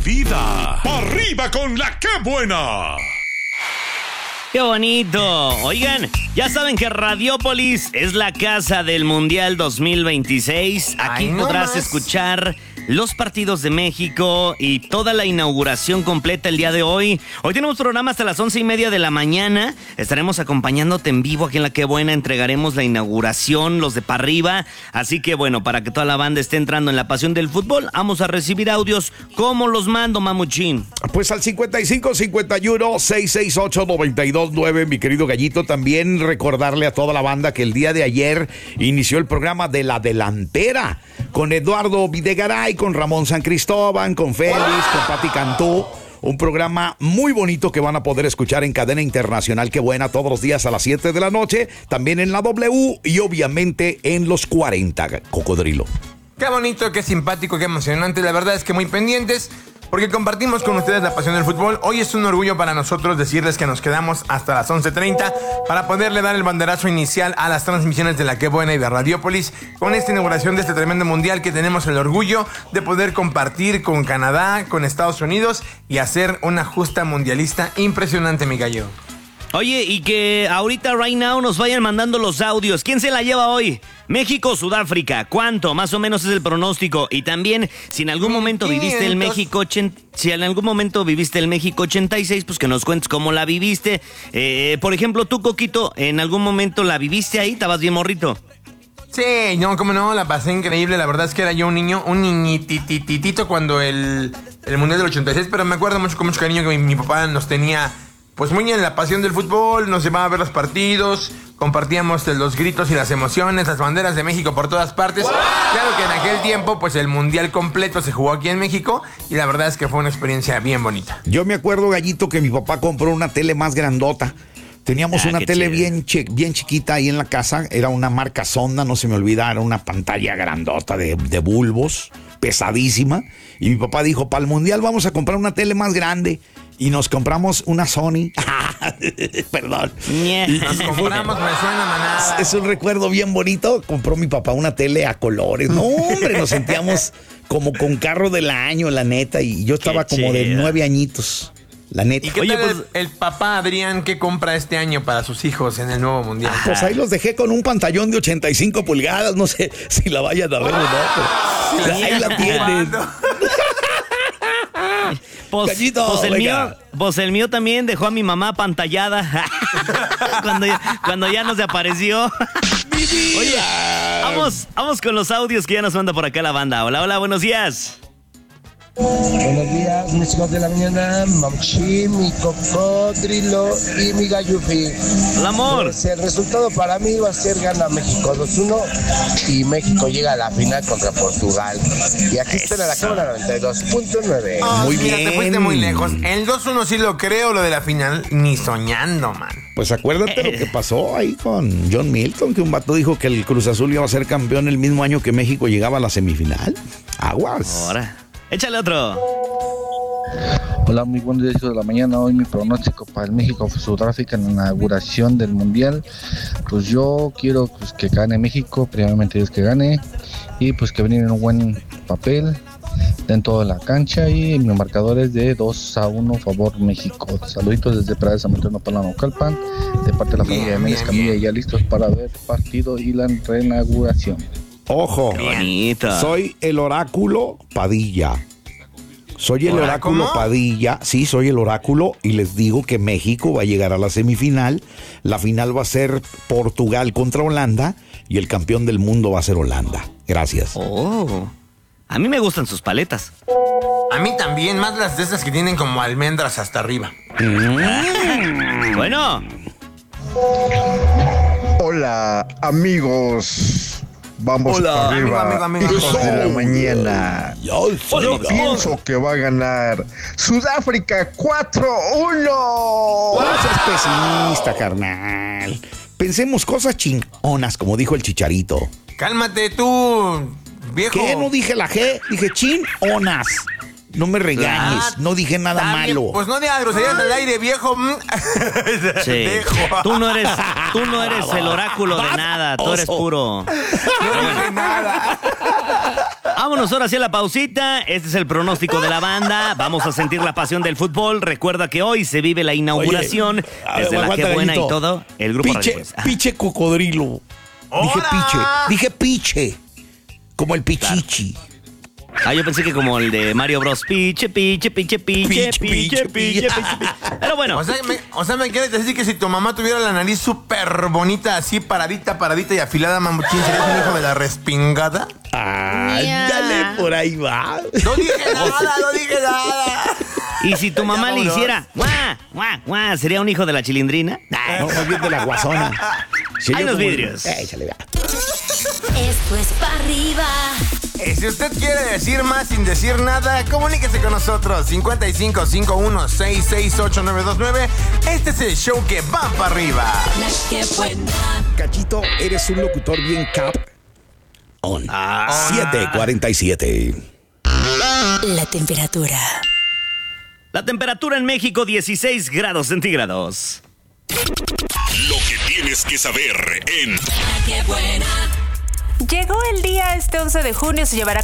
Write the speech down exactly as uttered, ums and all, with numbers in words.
vida. ¡Arriba con la que buena! ¡Qué bonito! Oigan, ya saben que Radiópolis es la casa del Mundial dos mil veintiséis. Aquí Ay, no podrás más. escuchar los partidos de México y toda la inauguración completa el día de hoy. Hoy tenemos programa hasta las once y media de la mañana. Estaremos acompañándote en vivo aquí en La Qué Buena. Entregaremos la inauguración, los de pa' arriba. Así que bueno, para que toda la banda esté entrando en la pasión del fútbol, vamos a recibir audios. ¿Cómo los mando, Mamuchín? Pues al cincuenta y cinco cincuenta y uno seiscientos sesenta y ocho noventa y dos nueve, mi querido Gallito. También recordarle a toda la banda que el día de ayer inició el programa de La Delantera con Eduardo Videgaray, con Ramón San Cristóbal, con Félix, con Pati Cantú. Un programa muy bonito que van a poder escuchar en cadena internacional. Qué buena, todos los días a las siete de la noche. También en la W y obviamente en los cuarenta, Cocodrilo. Qué bonito, qué simpático, qué emocionante. La verdad es que muy pendientes, porque compartimos con ustedes la pasión del fútbol. Hoy es un orgullo para nosotros decirles que nos quedamos hasta las once treinta para poderle dar el banderazo inicial a las transmisiones de La Qué Buena y de Radiópolis con esta inauguración de este tremendo mundial que tenemos el orgullo de poder compartir con Canadá, con Estados Unidos y hacer una justa mundialista impresionante, mi gallo. Oye, y que ahorita, right now, nos vayan mandando los audios. ¿Quién se la lleva hoy? México, Sudáfrica. ¿Cuánto? Más o menos es el pronóstico. Y también, si en algún momento viviste el México ochenta, si en algún momento viviste el México ochenta y seis, pues que nos cuentes cómo la viviste. Eh, por ejemplo, tú, Coquito, ¿en algún momento la viviste ahí? ¿Estabas bien morrito? Sí, no, cómo no, la pasé increíble. La verdad es que era yo un niño, un niñitititito cuando el, el Mundial del ochenta y seis, pero me acuerdo mucho con mucho cariño que mi, mi papá nos tenía pues muy en la pasión del fútbol, nos llevaba a ver los partidos, compartíamos los gritos y las emociones, las banderas de México por todas partes. ¡Wow! Claro que en aquel tiempo pues el Mundial completo se jugó aquí en México y la verdad es que fue una experiencia bien bonita. Yo me acuerdo, Gallito, que mi papá compró una tele más grandota. Teníamos Ah, una qué tele chido. bien, chi- bien chiquita ahí en la casa. Era una marca Sonda, no se me olvida. Era una pantalla grandota de, de bulbos, pesadísima. Y mi papá dijo, para el Mundial vamos a comprar una tele más grande. Y nos compramos una Sony. Perdón. Ñe. Nos compramos, me suena manada. Es un recuerdo bien bonito. Compró mi papá una tele a colores. No, hombre, nos sentíamos como con carro del año, la neta. Y yo estaba Qué como de chido. nueve añitos. La neta. ¿Y qué Oye, tal pues- el, el papá Adrián que compra este año para sus hijos en el nuevo Mundial? Pues ahí los dejé con un pantallón de ochenta y cinco pulgadas. No sé si la vayan a ver o no, pero ahí la tienen. Pues, Gallito, pues el venga. mío, pues el mío también dejó a mi mamá pantallada cuando, ya, cuando ya no se apareció. Oye, vamos, vamos con los audios que ya nos manda por acá la banda. Hola, hola, buenos días. Buenos días, mis hijos de la mañana, Mamchi, mi cocodrilo y mi gallufi. Hola, amor. Pues el resultado para mí va a ser gana México dos uno y México llega a la final contra Portugal. Y aquí está en la cámara noventa y dos punto nueve. Oh, Muy mira, bien. te fuiste muy lejos. El dos uno sí lo creo, lo de la final, ni soñando, man. Pues acuérdate lo que pasó ahí con John Milton, que un vato dijo que el Cruz Azul iba a ser campeón el mismo año que México llegaba a la semifinal. Aguas. Ahora, échale otro. Hola, muy buenos días, hijos de la mañana. Hoy mi pronóstico para el México-Sudáfrica en la inauguración del Mundial. Pues yo quiero pues, que gane México, primeramente Dios que gane. Y pues que vengan en un buen papel dentro de la cancha. Y mi marcador es de dos a uno favor México. Saluditos desde Praia de San Antonio, Palano, Calpan. De parte de la familia de Bien, Méndez bien, Camilla, bien. ya listos para ver el partido y la reinauguración. Ojo, Qué bonito. soy el oráculo Padilla. Soy el ¿Hola, oráculo cómo? Padilla, sí, soy el oráculo y les digo que México va a llegar a la semifinal. La final va a ser Portugal contra Holanda y el campeón del mundo va a ser Holanda. Gracias. Oh, a mí me gustan sus paletas. A mí también, más las de esas que tienen como almendras hasta arriba. Bueno, Hola, amigos. Vamos Hola. para arriba, Amigo, amigo, amigo, hijos amigo. de la mañana. Yo soy Yo yo. pienso que va a ganar Sudáfrica cuatro uno. No seas pesimista, carnal. Pensemos cosas chingonas, como dijo el Chicharito. Cálmate tú, viejo. ¿Qué? No dije la G, dije chinonas. No me regañes, Ah, no dije nada está bien, malo. Pues no digas groserías al aire, viejo. sí. Viejo. Tú no eres, tú no eres el oráculo de nada, tú eres Oso. puro. No dije nada. Vámonos ahora hacia la pausita. Este es el pronóstico de la banda. Vamos a sentir la pasión del fútbol. Recuerda que hoy se vive la inauguración. Oye, a desde ver, la aguanta, que buena Gallito. y todo. El grupo Piche, Radio, pues. Ah, piche cocodrilo. Dije ¡Hola! piche, dije piche. Como el pichichi. Ah, yo pensé que como el de Mario Bros. Piche, piche, piche, piche, Piche, piche, piche, piche, piche, piche. Pero bueno. O sea, me, o sea, me quieres decir que si tu mamá tuviera la nariz súper bonita, así paradita, paradita y afilada, mamuchín, ¿serías un hijo de la respingada? Ándale, por ahí va. No dije nada, no dije nada. Y si tu mamá Ya, le vámonos. hiciera guá, guá, guá, ¿sería un hijo de la chilindrina? No, más bien de la guasona. Sí, Hay yo los como- vidrios. Eh, échale, va. Esto es pa' arriba. Y si usted quiere decir más sin decir nada, comuníquese con nosotros. cincuenta y cinco cincuenta y uno sesenta y seis ochenta y nueve veintinueve. Este es el show que va para arriba. La que buena. Cachito, eres un locutor bien cap. On. Ah. siete cuarenta y siete. La temperatura. La temperatura en México, dieciséis grados centígrados. Lo que tienes que saber en La que buena. Llegó el día, este once de junio se llevará